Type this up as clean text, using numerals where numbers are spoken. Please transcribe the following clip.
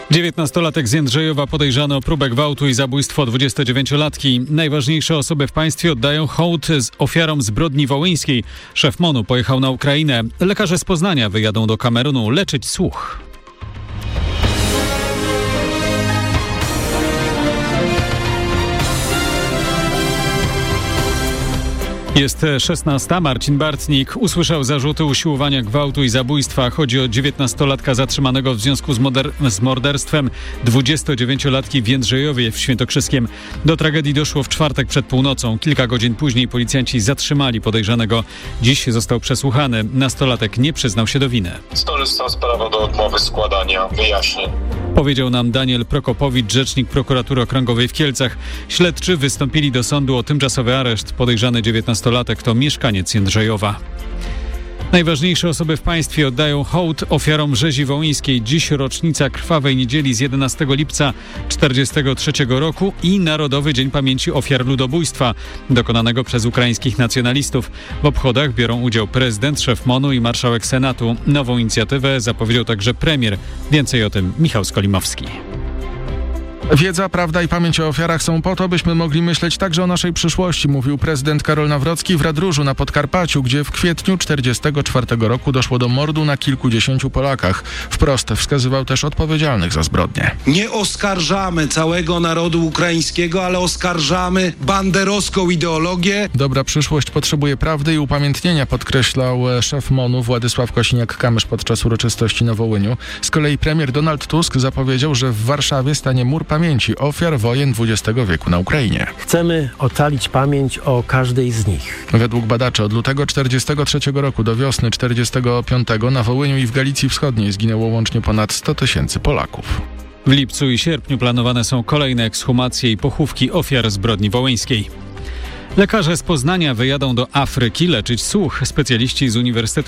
19-latek z Jędrzejowa podejrzany o próbę gwałtu i zabójstwo 29-latki. Najważniejsze osoby w państwie oddają hołd ofiarom zbrodni wołyńskiej. Szef MON-u pojechał na Ukrainę. Lekarze z Poznania wyjadą do Kamerunu leczyć słuch. Jest 16. Marcin Bartnik usłyszał zarzuty usiłowania gwałtu i zabójstwa. Chodzi o 19-latka zatrzymanego w związku z morderstwem 29-latki w Jędrzejowie w Świętokrzyskiem. Do tragedii doszło w czwartek przed północą. Kilka godzin później policjanci zatrzymali podejrzanego. Dziś został przesłuchany. Nastolatek nie przyznał się do winy. Stożystwa sprawa do odmowy składania wyjaśnień. Powiedział nam Daniel Prokopowicz, rzecznik prokuratury okręgowej w Kielcach. Śledczy wystąpili do sądu o tymczasowy areszt. Podejrzany 19-latek to mieszkaniec Jędrzejowa. Najważniejsze osoby w państwie oddają hołd ofiarom rzezi wołyńskiej. Dziś rocznica krwawej niedzieli z 11 lipca 1943 roku i Narodowy Dzień Pamięci Ofiar Ludobójstwa dokonanego przez ukraińskich nacjonalistów. W obchodach biorą udział prezydent, szef MON-u i marszałek Senatu. Nową inicjatywę zapowiedział także premier. Więcej o tym Michał Skolimowski. Wiedza, prawda i pamięć o ofiarach są po to, byśmy mogli myśleć także o naszej przyszłości, mówił prezydent Karol Nawrocki w Radróżu na Podkarpaciu, gdzie w kwietniu 1944 roku doszło do mordu na kilkudziesięciu Polakach. Wprost wskazywał też odpowiedzialnych za zbrodnie. Nie oskarżamy całego narodu ukraińskiego, ale oskarżamy banderowską ideologię. Dobra przyszłość potrzebuje prawdy i upamiętnienia, podkreślał szef MON-u Władysław Kosiniak-Kamysz podczas uroczystości na Wołyniu. Z kolei premier Donald Tusk zapowiedział, że w Warszawie stanie mur pamięci ofiar wojen XX wieku na Ukrainie. Chcemy ocalić pamięć o każdej z nich. Według badaczy od lutego 1943 roku do wiosny 1945 na Wołyniu i w Galicji Wschodniej zginęło łącznie ponad 100 000 Polaków. W lipcu i sierpniu planowane są kolejne ekshumacje i pochówki ofiar zbrodni wołyńskiej. Lekarze z Poznania wyjadą do Afryki leczyć słuch. Specjaliści z Uniwersytetu